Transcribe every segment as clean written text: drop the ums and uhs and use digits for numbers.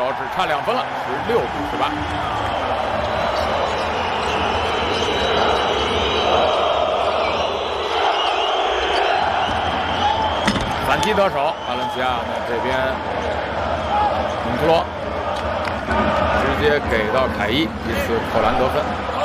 只差2分了，16比18。反击得手，巴伦西亚呢这边蒙图罗直接给到凯伊，一次扣篮得分。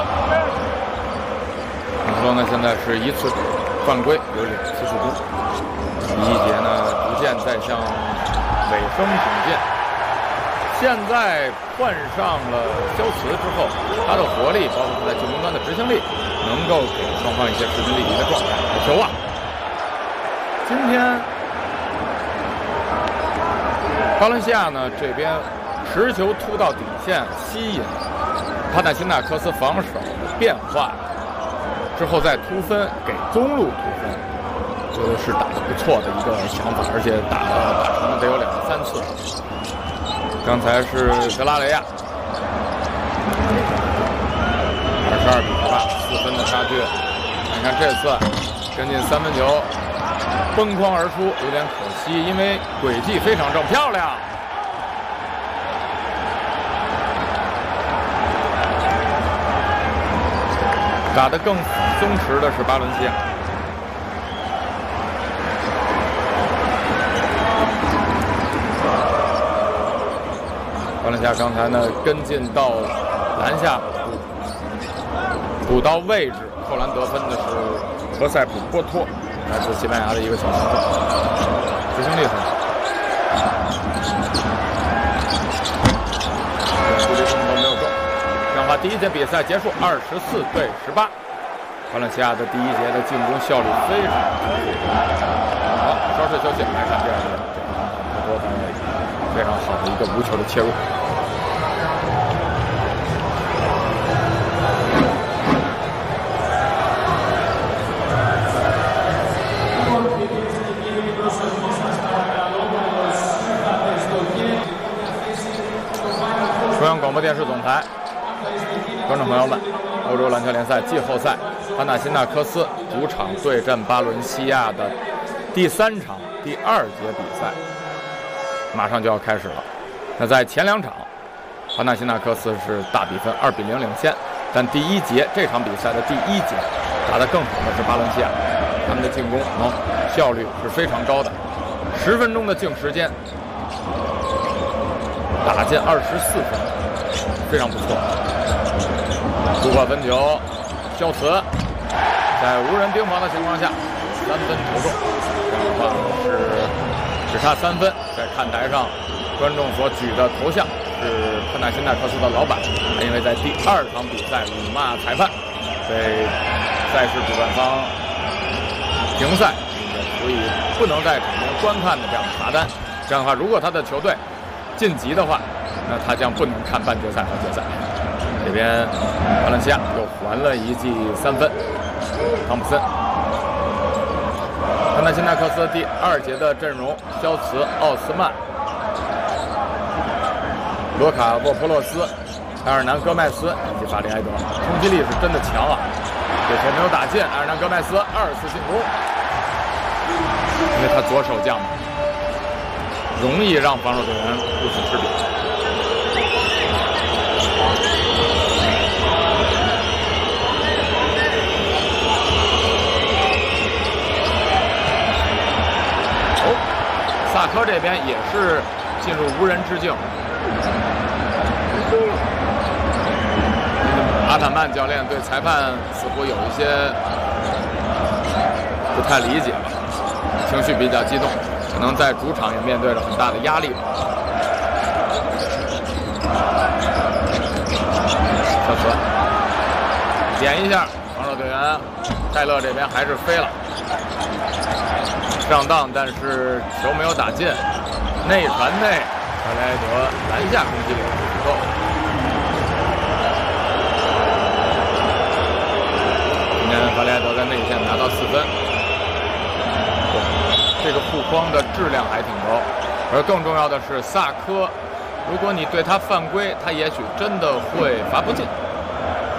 蒙图罗呢现在是1次犯规，有2次助攻。第一节呢逐渐在向尾声挺进。现在换上了肖茨之后，他的活力，包括他在进攻端的执行力，能够给双方一些势均力敌的状态。球啊，今天巴伦西亚呢这边持球突到底线，吸引帕纳辛纳克斯防守的变化之后再突分，给中路突分，觉得是打得不错的一个想法，而且打成了得有2、3次。刚才是德拉雷亚，22比18，4分的差距。看看这次跟进3分球，崩筐而出，有点可惜，因为轨迹非常正，漂亮。打得更松弛的是巴伦西亚。巴伦西亚刚才呢跟进到篮下补到位置，扣篮得分的是何塞普波托，来自西班牙的一个小前锋，执行力很好。处理中都没有中，这样的话第一节比赛结束，24对18。巴伦西亚的第一节的进攻效率非常好。好，稍事休息，来看第二节，波托非常好的一个无球的切入。中央广播电视总台，观众朋友们，欧洲篮球联赛季后赛，帕纳辛纳科斯主场对阵巴伦西亚的第3场第2节比赛马上就要开始了。那在前2场，帕纳辛纳科斯是大比分2比0领先，但第一节这场比赛的第1节打得更好的是巴伦西亚，他们的进攻效率是非常高的，10分钟的净时间打进24分，非常不错。突破分球，肖茨在无人盯防的情况下3分投中，这样的话是只差3分。在看台上，观众所举的头像是帕纳辛纳克斯的老板，因为在第2场比赛辱骂裁判，被赛事主办方停赛，所以不能在场边观看的这样的罚单。这样的话，如果他的球队晋级的话，那他将不能看半决赛和决赛。这边巴伦西亚又还了一记3分，汤普森。帕纳辛纳克斯第2节的阵容：肖茨、奥斯曼、罗卡沃普洛斯、埃尔南戈麦斯以及法里埃德，冲击力是真的强啊！这球没有打进，埃尔南戈麦斯2次进攻，因为他左手将嘛，容易让防守队员不死吃饼。萨科这边也是进入无人之境，阿坦曼教练对裁判似乎有一些不太理解吧，情绪比较激动，可能在主场也面对着很大的压力吧。肖茨点一下，防守队员泰勒这边还是飞了。上当，但是球没有打进，内传内，法里埃德篮下攻击力不够。今天法里埃德在内线拿到4分，这个护框的质量还挺高。而更重要的是，萨科，如果你对他犯规，他也许真的会罚不进。